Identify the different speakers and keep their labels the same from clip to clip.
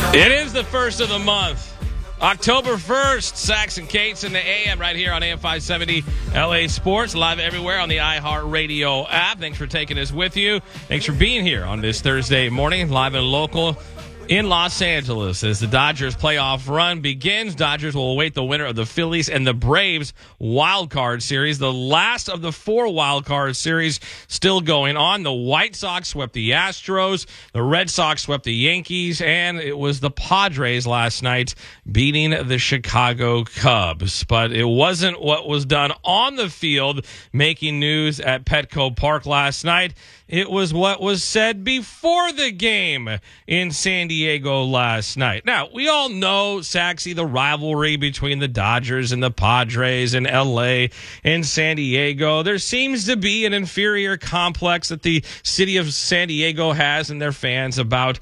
Speaker 1: It is the first of the month. October 1st, Sax and Cates in the AM right here on AM 570 LA Sports, live everywhere on the iHeartRadio app. Thanks for taking us with you. Thanks for being here on this Thursday morning, live and local in Los Angeles. As the Dodgers playoff run begins, Dodgers will await the winner of the Phillies and the Braves wild card series. The last of the 4 wild card series still going on. The White Sox swept the Astros, the Red Sox swept the Yankees, and it was the Padres last night beating the Chicago Cubs. But it wasn't what was done on the field making news at Petco Park last night. It was what was said before the game in San Diego last night. Now, we all know, Saxy, the rivalry between the Dodgers and the Padres in L.A. and San Diego. There seems to be an inferior complex that the city of San Diego has and their fans about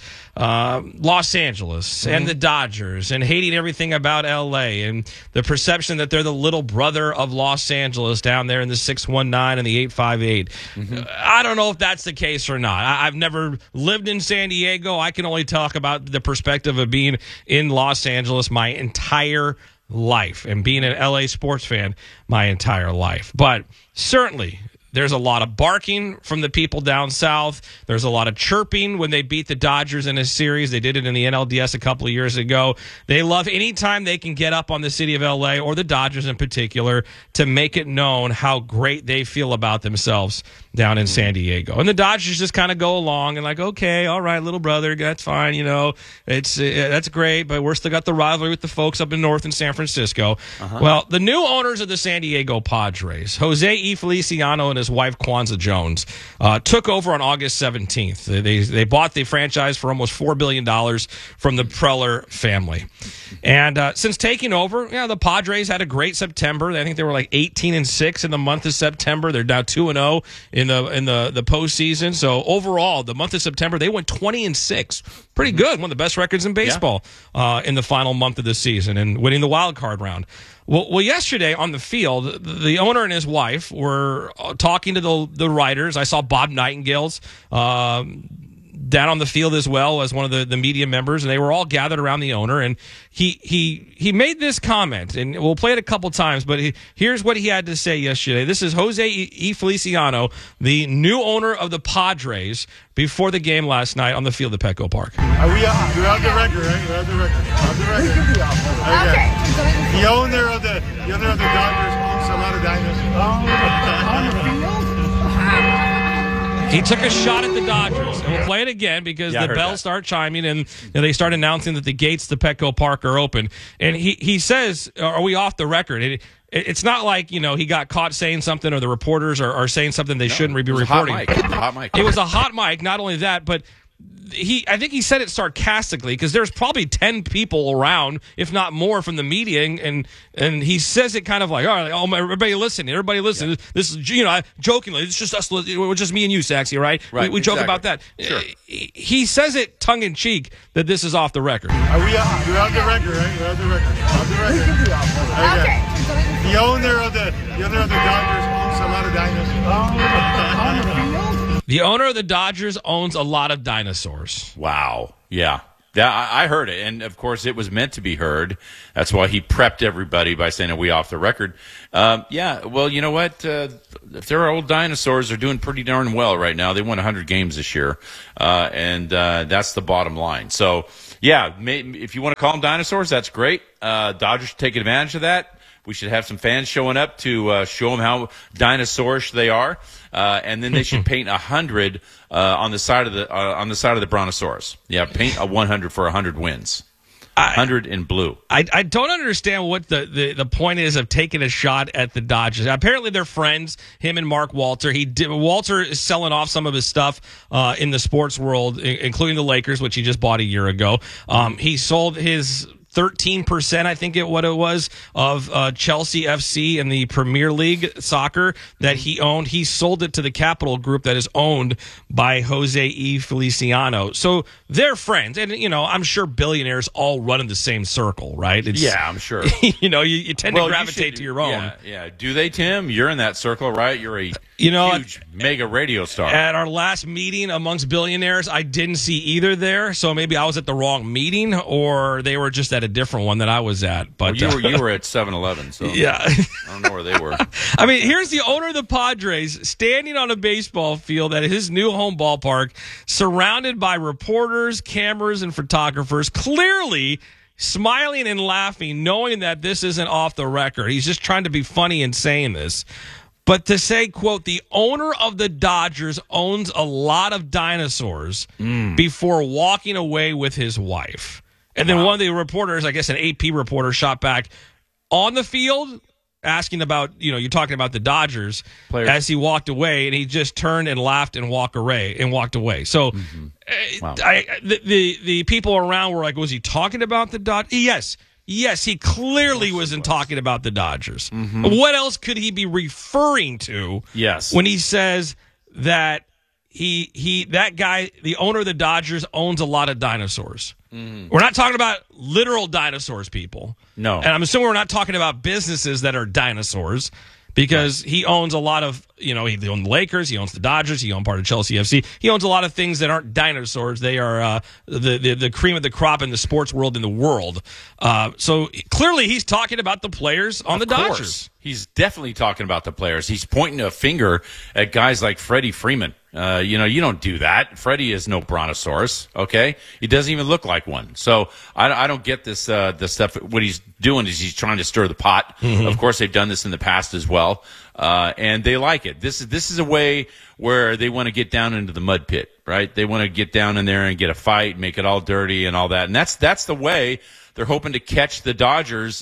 Speaker 1: Los Angeles and the Dodgers, and hating everything about L.A. and the perception that they're the little brother of Los Angeles down there in the 619 and the 858. I don't know if that's the case or not. I've never lived in San Diego. I can only talk about the perspective of being in Los Angeles my entire life and being an LA sports fan my entire life. But certainly there's a lot of barking from the people down south. There's a lot of chirping when they beat the Dodgers in a series. They did it in the NLDS a couple of years ago. They love any time they can get up on the city of LA, or the Dodgers in particular, to make it known how great they feel about themselves down in San Diego. And the Dodgers just kind of go along and like, okay, all right, little brother, that's fine, you know, that's great, but we're still got the rivalry with the folks up in north in San Francisco. Well, the new owners of the San Diego Padres, Jose E. Feliciano and his wife Kwanzaa Jones, took over on August 17th. They bought the franchise for almost $4 billion from the Preller family. And since taking over, the Padres had a great September. I think they were like 18-6 in the month of September. They're now 2-0 in the postseason. So overall, the month of September, they went 20-6. Pretty good. One of the best records in baseball in the final month of the season, and winning the wild card round. Well, yesterday on the field, the owner and his wife were talking to the writers. I saw Bob Nightingale's down on the field as well as one of the media members, and they were all gathered around the owner. And he made this comment, and we'll play it a couple times, but here's what he had to say yesterday. This is Jose E. Feliciano, the new owner of the Padres, before the game last night on the field at Petco Park.
Speaker 2: We're on the record, right? We're on the record. Okay. The owner of the Dodgers owns a lot of dinosaurs. On the field?
Speaker 1: He took a shot at the Dodgers. And we'll play it again because the bells start chiming and they start announcing that the gates to Petco Park are open. And he says, are we off the record? It's not like, he got caught saying something or the reporters are saying something they shouldn't be reporting.
Speaker 3: Hot mic.
Speaker 1: It was a hot mic. Not only that, but I think he said it sarcastically because there's probably 10 people around, if not more, from the media, and he says it kind of like, all right, everybody listen. Yeah. This is, jokingly, it's just us, just me and you, Saxy, right? We joke about that.
Speaker 3: Sure.
Speaker 1: He says it tongue in cheek that this is off the record.
Speaker 2: We're on the record, right? We're on the record. Okay. The owner of the Dodgers owns a lot of dinosaurs. On the field?
Speaker 1: The owner of the Dodgers owns a lot of dinosaurs.
Speaker 3: Wow. Yeah. I heard it, and of course it was meant to be heard. That's why he prepped everybody by saying, are we off the record? Well, you know what? If they're old dinosaurs, they're doing pretty darn well right now. They won 100 games this year, and that's the bottom line. So, if you want to call them dinosaurs, that's great. Dodgers should take advantage of that. We should have some fans showing up to show them how dinosaurish they are, and then they should paint 100 on the side of the Brontosaurus. Yeah, paint a 100 for 100 wins. 100 in blue.
Speaker 1: I don't understand what the point is of taking a shot at the Dodgers. Apparently they're friends, him and Mark Walter. Walter is selling off some of his stuff in the sports world, including the Lakers, which he just bought a year ago. He sold his 13%, I think what it was, of Chelsea FC in the Premier League soccer that he owned. He sold it to the Capital Group that is owned by Jose E. Feliciano. So they're friends. And, I'm sure billionaires all run in the same circle, right?
Speaker 3: Yeah, I'm sure.
Speaker 1: You tend to gravitate to your own.
Speaker 3: Yeah. Do they, Tim? You're in that circle, right? You're a huge mega radio star.
Speaker 1: At our last meeting amongst billionaires, I didn't see either there. So maybe I was at the wrong meeting, or they were just at a different one that I was at. But
Speaker 3: you were at 7-Eleven, so
Speaker 1: yeah.
Speaker 3: I don't know where they were.
Speaker 1: I mean, here's the owner of the Padres standing on a baseball field at his new home ballpark, surrounded by reporters, cameras, and photographers, clearly smiling and laughing, knowing that this isn't off the record. He's just trying to be funny in saying this. But to say, quote, the owner of the Dodgers owns a lot of dinosaurs before walking away with his wife. And then one of the reporters, I guess an AP reporter, shot back on the field asking about, you're talking about the Dodgers
Speaker 3: players,
Speaker 1: as he walked away, and he just turned and laughed and walked away. So
Speaker 3: wow.
Speaker 1: The people around were like, was he talking about the Dodgers? Yes, he clearly wasn't talking about the Dodgers. What else could he be referring to?
Speaker 3: Yes,
Speaker 1: when he says that that guy, the owner of the Dodgers, owns a lot of dinosaurs. We're not talking about literal dinosaurs, people.
Speaker 3: No.
Speaker 1: And I'm assuming we're not talking about businesses that are dinosaurs, because he owns a lot of, he owns the Lakers, he owns the Dodgers, he owns part of Chelsea FC. He owns a lot of things that aren't dinosaurs. They are the cream of the crop in the sports world, in the world. So clearly he's talking about the players on the Dodgers.
Speaker 3: He's definitely talking about the players. He's pointing a finger at guys like Freddie Freeman. You don't do that. Freddie is no brontosaurus, okay? He doesn't even look like one. So I don't get this stuff. What he's doing is he's trying to stir the pot. Of course, they've done this in the past as well, and they like it. This is a way where they want to get down into the mud pit, right? They want to get down in there and get a fight, make it all dirty and all that. And that's the way they're hoping to catch the Dodgers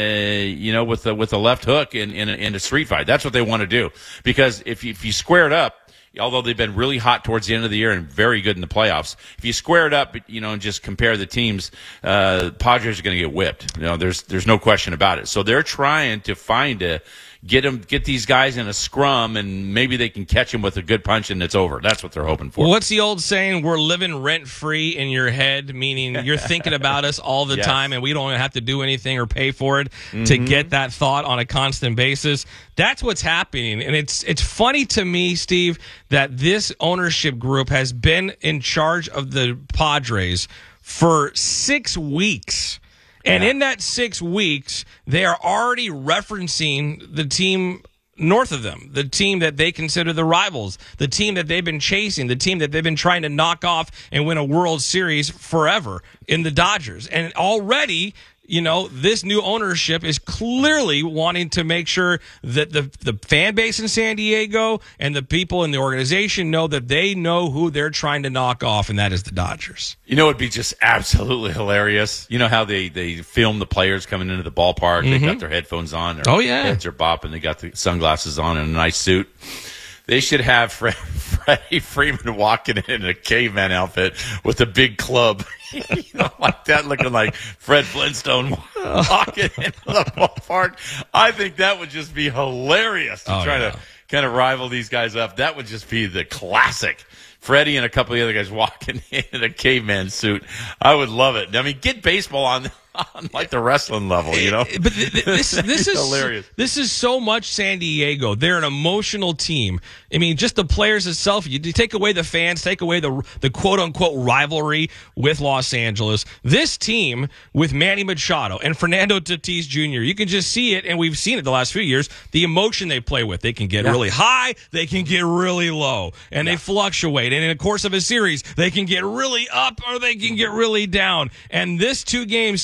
Speaker 3: with the left hook in a street fight. That's what they want to do. Because if you square it up, although they've been really hot towards the end of the year and very good in the playoffs, if you square it up, and just compare the teams, Padres are going to get whipped. There's no question about it. So they're trying to get these guys in a scrum, and maybe they can catch them with a good punch, and it's over. That's what they're hoping for.
Speaker 1: What's the old saying? We're living rent-free in your head, meaning you're thinking about us all the time, and we don't have to do anything or pay for it to get that thought on a constant basis. That's what's happening. And it's funny to me, Steve, that this ownership group has been in charge of the Padres for 6 weeks. And in that 6 weeks, they are already referencing the team north of them, the team that they consider the rivals, the team that they've been chasing, the team that they've been trying to knock off and win a World Series forever, in the Dodgers. And already, this new ownership is clearly wanting to make sure that the fan base in San Diego and the people in the organization know that they know who they're trying to knock off, and that is the Dodgers.
Speaker 3: It'd be just absolutely hilarious. You know how they film the players coming into the ballpark? They've got their headphones on. Their heads are bopping. They got the sunglasses on and a nice suit. They should have Freddie Freeman walking in a caveman outfit with a big club, like that, looking like Fred Flintstone walking into the ballpark. I think that would just be hilarious to try to kind of rival these guys up. That would just be the classic. Freddie and a couple of the other guys walking in a caveman suit. I would love it. I mean, get baseball on like the wrestling level,
Speaker 1: But this is
Speaker 3: hilarious.
Speaker 1: This is so much San Diego. They're an emotional team. I mean, just the players itself. You take away the fans, take away the quote unquote rivalry with Los Angeles. This team with Manny Machado and Fernando Tatis Jr. You can just see it, and we've seen it the last few years. The emotion they play with. They can get really high, they can get really low, and they fluctuate. And in the course of a series, they can get really up or they can get really down. And this 2 games